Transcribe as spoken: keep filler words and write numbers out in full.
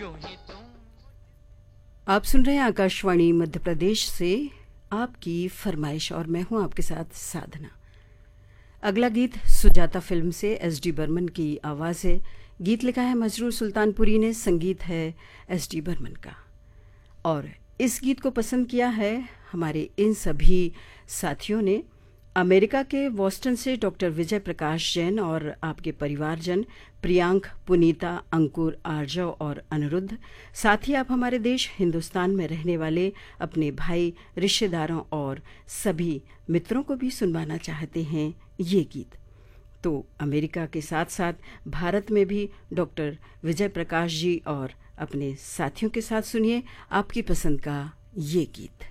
आप सुन रहे हैं आकाशवाणी मध्य प्रदेश से आपकी फरमाइश और मैं हूं आपके साथ साधना। अगला गीत सुजाता फिल्म से एस डी बर्मन की आवाज़ है। गीत लिखा है मजरूर सुल्तानपुरी ने, संगीत है एस डी बर्मन का। और इस गीत को पसंद किया है हमारे इन सभी साथियों ने। अमेरिका के बॉस्टन से डॉक्टर विजय प्रकाश जैन और आपके परिवारजन प्रियांक, पुनीता, अंकुर, आर्जव और अनिरुद्ध। साथ ही आप हमारे देश हिंदुस्तान में रहने वाले अपने भाई, रिश्तेदारों और सभी मित्रों को भी सुनवाना चाहते हैं ये गीत। तो अमेरिका के साथ साथ भारत में भी डॉक्टर विजय प्रकाश जी और अपने साथियों के साथ सुनिए आपकी पसंद का ये गीत।